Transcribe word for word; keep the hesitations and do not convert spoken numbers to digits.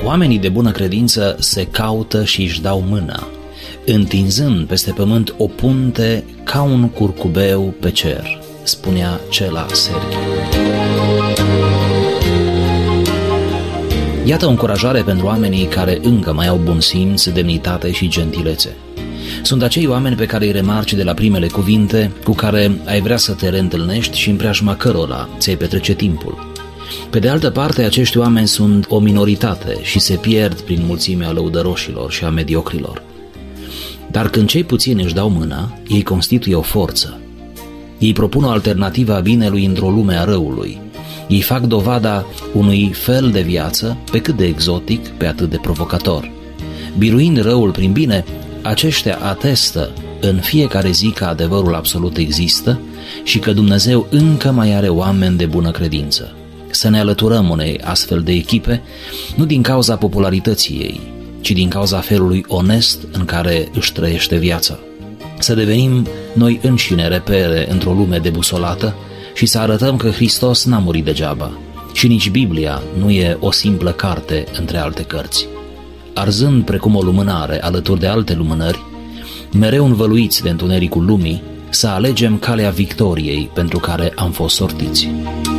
Oamenii de bună credință se caută și își dau mâna, întinzând peste pământ o punte ca un curcubeu pe cer, spunea Cela Serghi. Iată o încurajare pentru oamenii care încă mai au bun simț, demnitate și gentilețe. Sunt acei oameni pe care îi remarci de la primele cuvinte, cu care ai vrea să te reîntâlnești și în preajma cărora ți-ai petrece timpul. Pe de altă parte, acești oameni sunt o minoritate și se pierd prin mulțimea lăudăroșilor și a mediocrilor. Dar când cei puțini își dau mâna, ei constituie o forță. Ei propun o alternativă a binelui într-o lume a răului. Ei fac dovada unui fel de viață pe cât de exotic, pe atât de provocator. Biruind răul prin bine, aceștia atestă în fiecare zi că adevărul absolut există și că Dumnezeu încă mai are oameni de bună credință. Să ne alăturăm unei astfel de echipe, nu din cauza popularității ei, ci din cauza felului onest în care își trăiește viața. Să devenim noi înșine repere într-o lume debusolată și să arătăm că Hristos n-a murit degeaba și nici Biblia nu e o simplă carte între alte cărți. Arzând precum o lumânare alături de alte lumânări, mereu învăluiți de întunericul lumii, să alegem calea victoriei pentru care am fost sortiți.